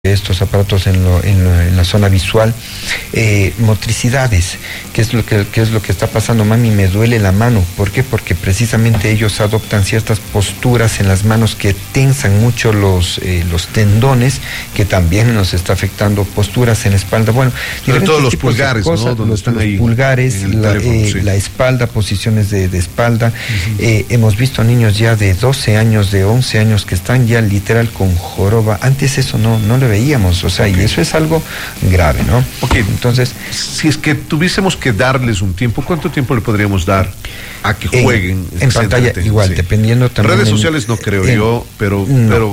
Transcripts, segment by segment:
estos aparatos en la zona visual, motricidades, ¿qué es lo que está pasando? Mami, me duele la mano. ¿Por qué? Porque precisamente ellos adoptan ciertas posturas en las manos que tensan mucho los tendones, que también nos está afectando, posturas en la espalda. Bueno, sobre todo los pulgares, cosas, ¿no? Donde están ahí pulgares, la espalda, posiciones de espalda. Hemos visto niños ya de 12 años, de 11 años que están ya literal con joroba. Antes eso no lo veíamos, o sea, y eso es algo grave, ¿no? Ok, entonces, si es que tuviésemos que darles un tiempo, ¿cuánto tiempo le podríamos dar a que jueguen? En pantalla, igual, sí, dependiendo también. Redes sociales no creo yo, pero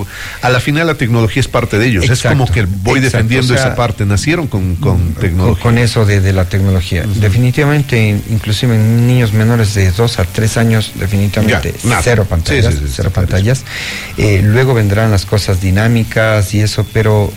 a la final la tecnología es parte de ellos. Exacto, es como que voy defendiendo, o sea, esa parte. Nacieron con tecnología. Con eso de la tecnología. Definitivamente, inclusive en niños menores de 2 a 3 años, definitivamente cero pantallas. Cero pantallas. Luego vendrán las cosas dinámicas y eso, pero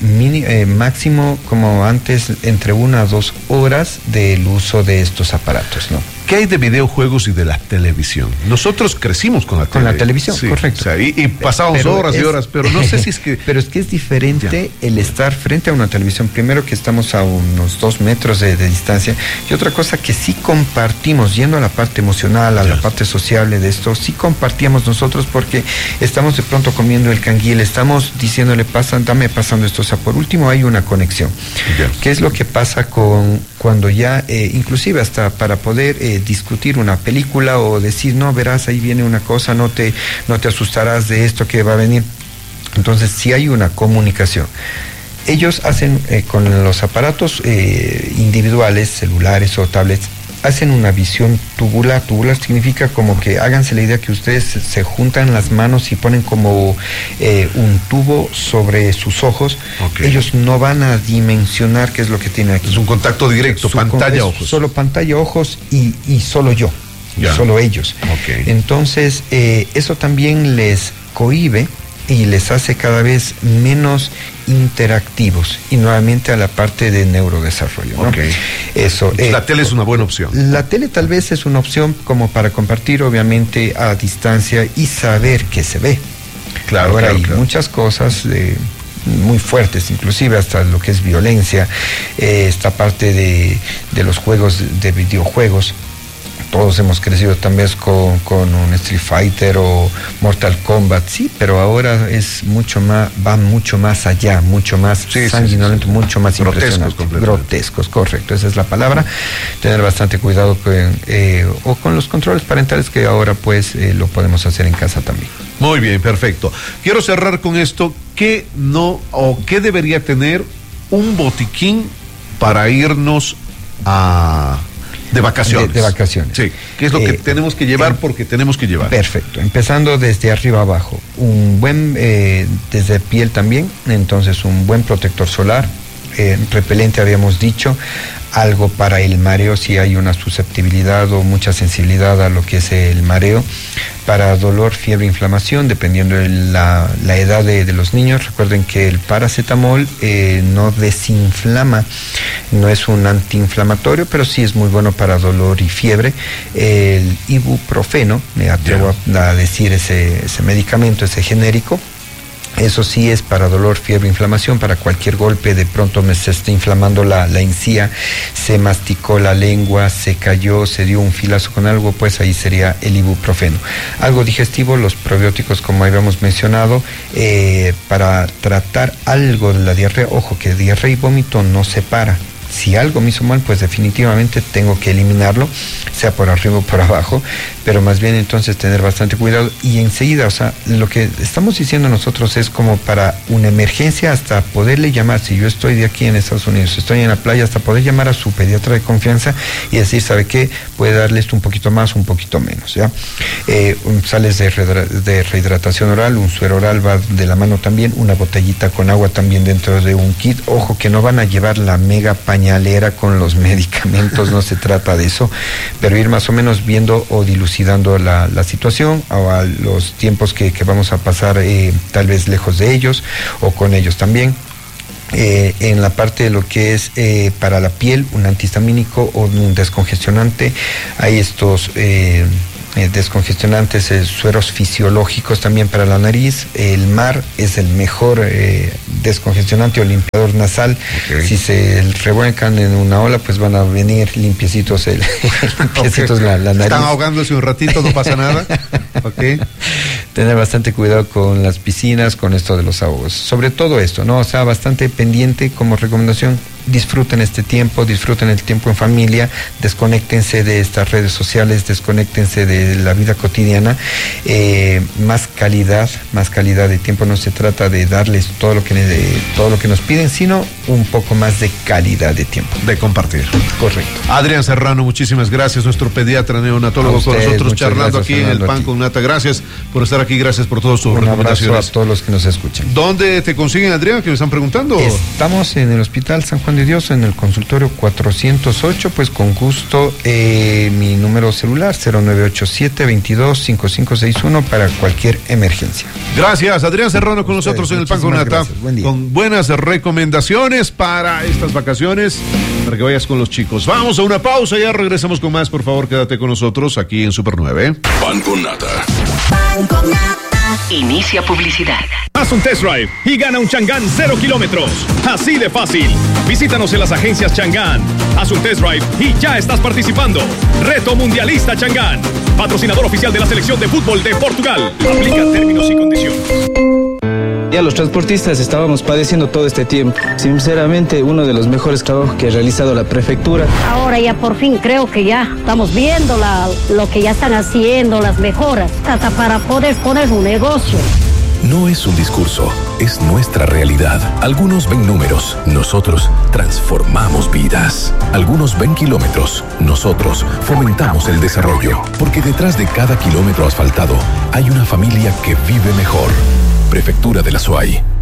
máximo, como antes, entre 1 a 2 horas del uso de estos aparatos, ¿no? ¿Qué hay de videojuegos y de la televisión? Nosotros crecimos con la televisión, sí, correcto. O sea, y pasábamos horas y horas, pero no sé si es que... Pero es que es diferente el estar frente a una televisión. Primero, que estamos a unos 2 metros de distancia, y otra cosa que sí compartimos, yendo a la parte emocional, a la parte sociable de esto, sí compartíamos nosotros, porque estamos de pronto comiendo el canguil, estamos diciéndole, dame pasando esto. O sea, por último hay una conexión. ¿Qué es lo que pasa cuando ya, inclusive hasta para poder discutir una película o decir, no, verás, ahí viene una cosa, no te asustarás de esto que va a venir? Entonces, sí hay una comunicación. Ellos hacen con los aparatos individuales, celulares o tablets, hacen una visión tubular. Tubular significa como que, háganse la idea que ustedes se juntan las manos y ponen como un tubo sobre sus ojos. Okay. Ellos no van a dimensionar qué es lo que tienen aquí. Es un contacto directo, pantalla-ojos. Solo pantalla-ojos y solo yo, solo ellos. Okay. Entonces, eso también les cohíbe y les hace cada vez menos interactivos, y nuevamente a la parte de neurodesarrollo, ¿no? Okay. Eso. La tele es una buena opción. La tele tal vez es una opción como para compartir, obviamente, a distancia y saber que se ve. Claro. Ahora hay muchas cosas muy fuertes, inclusive hasta lo que es violencia, esta parte de los juegos, de videojuegos. Todos hemos crecido también con un Street Fighter o Mortal Kombat, sí, pero ahora es va mucho más allá, mucho más sanguinolento, mucho más impresionante. Grotescos, correcto, esa es la palabra. Tener bastante cuidado con los controles parentales, que ahora pues lo podemos hacer en casa también. Muy bien, perfecto. Quiero cerrar con esto. ¿Qué debería tener un botiquín para irnos de vacaciones? De vacaciones. Sí. ¿Qué es lo que tenemos que llevar? Porque tenemos que llevar. Perfecto. Empezando desde arriba abajo. Un buen, desde piel también. Entonces, un buen protector solar. Repelente, habíamos dicho. Algo para el mareo, si hay una susceptibilidad o mucha sensibilidad a lo que es el mareo. Para dolor, fiebre, inflamación, dependiendo de la edad de los niños. Recuerden que el paracetamol no desinflama, no es un antiinflamatorio, pero sí es muy bueno para dolor y fiebre. El ibuprofeno, me atrevo a decir ese medicamento, ese genérico. Eso sí es para dolor, fiebre, inflamación, para cualquier golpe, de pronto se está inflamando la encía, se masticó la lengua, se cayó, se dio un filazo con algo, pues ahí sería el ibuprofeno. Algo digestivo, los probióticos, como habíamos mencionado, para tratar algo de la diarrea. Ojo, que diarrea y vómito no se para. Si algo me hizo mal, pues definitivamente tengo que eliminarlo, sea por arriba o por abajo, pero más bien entonces tener bastante cuidado y enseguida, o sea, lo que estamos diciendo nosotros es como para una emergencia, hasta poderle llamar, si yo estoy de aquí en Estados Unidos, estoy en la playa, hasta poder llamar a su pediatra de confianza y decir, ¿sabe qué? Puede darle esto un poquito más, un poquito menos, ¿ya? Sales de rehidratación oral, un suero oral va de la mano también, una botellita con agua también dentro de un kit. Ojo que no van a llevar la mega pañalera con los medicamentos, no se trata de eso, pero ir más o menos viendo o dilucidando la situación o a los tiempos que vamos a pasar tal vez lejos de ellos o con ellos también. En la parte de lo que es para la piel, un antihistamínico o un descongestionante, hay estos descongestionantes, sueros fisiológicos también para la nariz. El mar es el mejor descongestionante o limpiador nasal. Okay. Si se revuelcan en una ola, pues van a venir limpiecitos limpiecitos la nariz. Están ahogándose un ratito, no pasa nada. Okay. Tener bastante cuidado con las piscinas, con esto de los ahogos. Sobre todo esto, ¿no? O sea, bastante pendiente como recomendación. Disfruten este tiempo, disfruten el tiempo en familia, desconéctense de estas redes sociales, desconéctense de la vida cotidiana. Más calidad de tiempo. No se trata de darles todo lo que nos piden, sino un poco más de calidad de tiempo. De compartir. Correcto. Adrián Serrano, muchísimas gracias, nuestro pediatra neonatólogo con nosotros, charlando aquí en el Pan con Nata. Gracias por estar aquí, gracias por todas sus recomendaciones. Un abrazo a todos los que nos escuchan. ¿Dónde te consiguen, Adrián, que me están preguntando? Estamos en el Hospital San Juan de Dios, en el consultorio 408, pues con gusto. Mi número celular 0987-225561 para cualquier emergencia. Gracias, Adrián Serrano con nosotros en el Pan con Nata, con buenas recomendaciones para estas vacaciones, para que vayas con los chicos. Vamos a una pausa, ya regresamos con más. Por favor, quédate con nosotros aquí en Super 9. Pan con Nata. Pan con Nata. Inicia publicidad. Haz un test drive y gana un Chang'an 0 kilómetros. Así de fácil. Visítanos en las agencias Chang'an. Haz un test drive y ya estás participando. Reto Mundialista Chang'an. Patrocinador oficial de la selección de fútbol de Portugal. Aplica términos y condiciones. Ya los transportistas estábamos padeciendo todo este tiempo. Sinceramente, uno de los mejores trabajos que ha realizado la prefectura. Ahora ya por fin creo que ya estamos viendo lo que ya están haciendo, las mejoras, hasta para poder poner un negocio. No es un discurso, es nuestra realidad. Algunos ven números, nosotros transformamos vidas. Algunos ven kilómetros, nosotros fomentamos el desarrollo. Porque detrás de cada kilómetro asfaltado hay una familia que vive mejor. Prefectura de la SUAY.